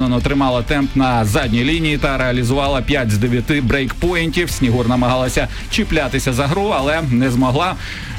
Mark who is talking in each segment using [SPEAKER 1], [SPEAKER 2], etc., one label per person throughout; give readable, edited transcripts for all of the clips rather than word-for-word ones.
[SPEAKER 1] впевнено тримала темп на задній лінії та реалізувала 5 з 9 брейкпоінтів. Снігур намагалася чіплятися за гру, але не змогла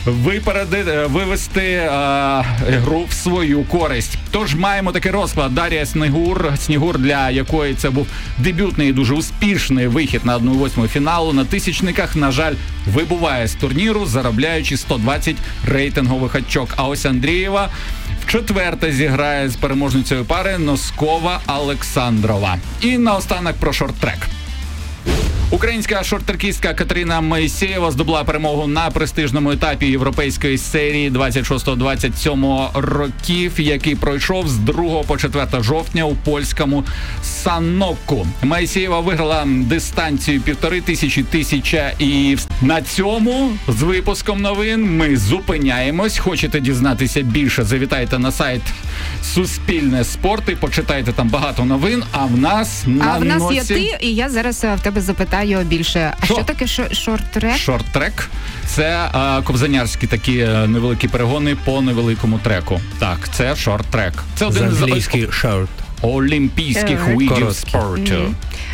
[SPEAKER 1] вивести гру в свою користь. Тож маємо такий розклад. Дар'я Снігур, для якої це був дебютний і дуже успішний вихід на 1/8 фіналу на тисячниках, на жаль, вибуває з турніру, заробляючи 120 рейтингових очок. А ось Андрієва вчетверте зіграє з переможницею пари Носкова-Олександрова. І наостанок про шорт-трек. Українська шорт-трекістка Катерина Моїсеєва здобула перемогу на престижному етапі європейської серії 26-27 років, який пройшов з 2 по 4 жовтня у польському Саноку. Моїсеєва виграла дистанцію 1500 і на цьому з випуском новин ми зупиняємось. Хочете дізнатися більше, завітайте на сайт Суспільне спорт і почитайте там багато новин, а в нас
[SPEAKER 2] є ти, і я зараз в тебе запитаю більше. А що таке шорт-трек?
[SPEAKER 1] Шорт-трек – це ковзанярські такі невеликі перегони по невеликому треку. Так, це шорт-трек. Це один з
[SPEAKER 3] англійський шорт.
[SPEAKER 1] Олімпійських видів спорту.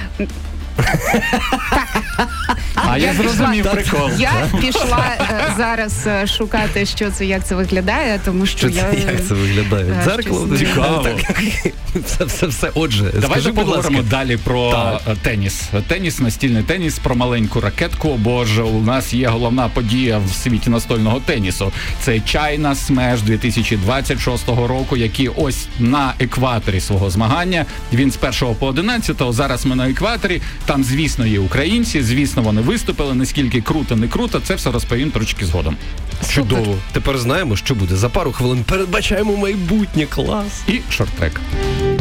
[SPEAKER 1] А я зрозумів прикол.
[SPEAKER 2] Я пішла зараз шукати, як це виглядає, тому що
[SPEAKER 3] як це виглядає? Дзеркало?
[SPEAKER 1] Цікаво.
[SPEAKER 3] Все. Отже,
[SPEAKER 1] давайте поговоримо далі про теніс. Настільний теніс, про маленьку ракетку, бо ж у нас є головна подія в світі настольного тенісу. Це China Smash 2026 року, який ось на екваторі свого змагання. Він з 1 по 11, зараз ми на екваторі. Там, звісно, є українці, звісно, вони виступили, наскільки круто, не круто, це все розповім трошки згодом.
[SPEAKER 3] Чудово. Тепер знаємо, що буде. За пару хвилин передбачаємо майбутнє. Клас.
[SPEAKER 1] І шорт-трек.